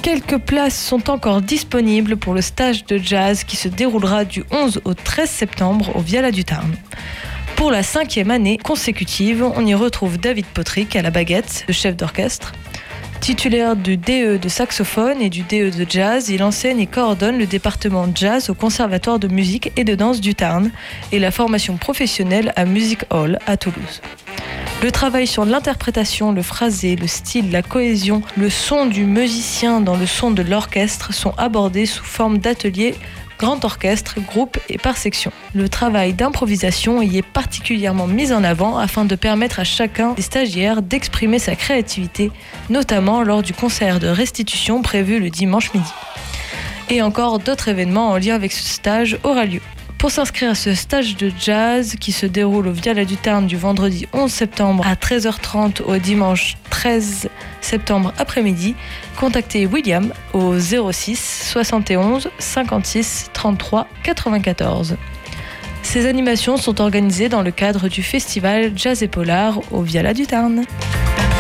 Quelques places sont encore disponibles pour le stage de jazz qui se déroulera du 11 au 13 septembre au Viala du Tarn. Pour la 5e année consécutive, on y retrouve David Potrick à la baguette, le chef d'orchestre. Titulaire du DE de saxophone et du DE de jazz, il enseigne et coordonne le département jazz au Conservatoire de musique et de danse du Tarn et la formation professionnelle à Music Hall à Toulouse. Le travail sur l'interprétation, le phrasé, le style, la cohésion, le son du musicien dans le son de l'orchestre sont abordés sous forme d'ateliers grand orchestre, groupe et par section. Le travail d'improvisation y est particulièrement mis en avant afin de permettre à chacun des stagiaires d'exprimer sa créativité, notamment lors du concert de restitution prévu le dimanche midi. Et encore d'autres événements en lien avec ce stage aura lieu. Pour s'inscrire à ce stage de jazz qui se déroule au Viala du Tarn du vendredi 11 septembre à 13h30 au dimanche 13 septembre après-midi, contactez William au 06 71 56 33 94. Ces animations sont organisées dans le cadre du festival Jazz et Polar au Viala du Tarn.